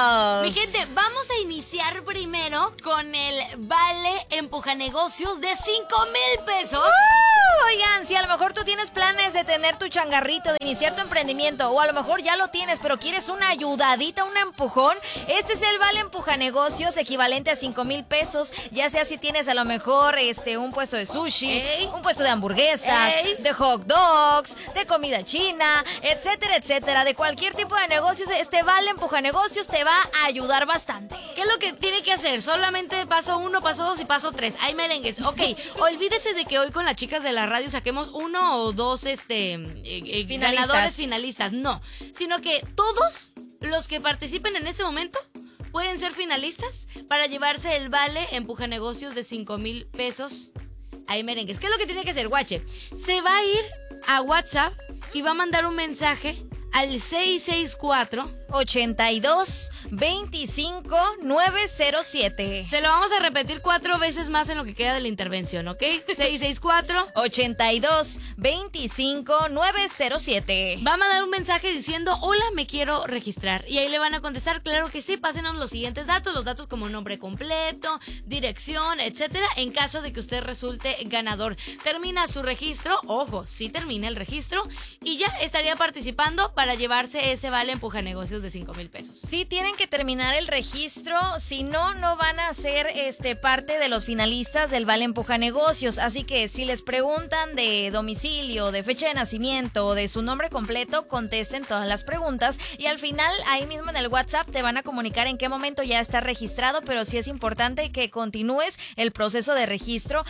Mi gente, vamos a iniciar primero con el vale empujanegocios de 5,000 pesos. Oigan, si a lo mejor tú tienes planes de tener tu changarrito, de iniciar tu emprendimiento, o a lo mejor ya lo tienes, pero quieres una ayudadita, un empujón, este es el vale empujanegocios equivalente a 5,000 pesos, ya sea si tienes a lo mejor un puesto de sushi, un puesto de hamburguesas, de hot dogs, de comida china, etcétera, etcétera, de cualquier tipo de negocios, este vale empujanegocios te va a ayudar bastante. ¿Qué es lo que tiene que hacer? Solamente paso 1, paso 2 y paso 3. Hay merengues. Ok, olvídese de que hoy con las chicas de la radio saquemos 1 o 2 ganadores finalistas. No, sino que todos los que participen en este momento pueden ser finalistas para llevarse el vale empujanegocios de 5,000 pesos. Hay merengues. ¿Qué es lo que tiene que hacer, guache? Se va a ir a WhatsApp y va a mandar un mensaje al 664-82-25-907. Se lo vamos a repetir 4 veces más en lo que queda de la intervención, ¿ok? 664-82-25-907. Va a mandar un mensaje diciendo, hola, me quiero registrar. Y ahí le van a contestar, claro que sí, pásenos los siguientes datos, los datos como nombre completo, dirección, etcétera, en caso de que usted resulte ganador. Termina su registro, ojo, sí termina el registro, y ya estaría participando para llevarse ese vale empujanegocios de 5,000 pesos. Sí, tienen que terminar el registro, si no, no van a ser parte de los finalistas del vale empujanegocios. Así que si les preguntan de domicilio, de fecha de nacimiento, de su nombre completo, contesten todas las preguntas y al final ahí mismo en el WhatsApp te van a comunicar en qué momento ya está registrado, pero sí es importante que continúes el proceso de registro.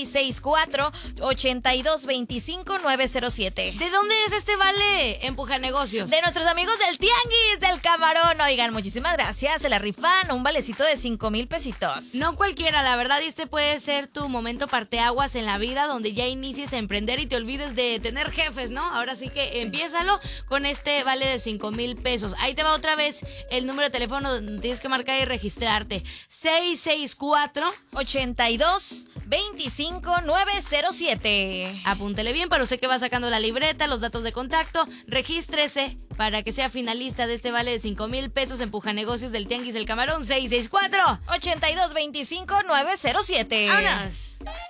664-82-25-907. ¿De dónde es este vale empujanegocios? De nuestros amigos del Tianguis del Camarón. Oigan, muchísimas gracias. Se la rifan un valecito de 5,000 pesitos. No cualquiera, la verdad, y este puede ser tu momento parteaguas en la vida, donde ya inicies a emprender y te olvides de tener jefes, ¿no? Ahora sí que empiézalo con este vale de 5,000 pesos. Ahí te va otra vez el número de teléfono donde tienes que marcar y registrarte. 664-82-25-907. Apúntele bien para usted que va sacando la libreta, los datos de contacto. Regístrese para que sea finalista de este vale de 5,000 pesos empujanegocios del Tianguis del Camarón. 664-82-25-907. ¡Vámonos!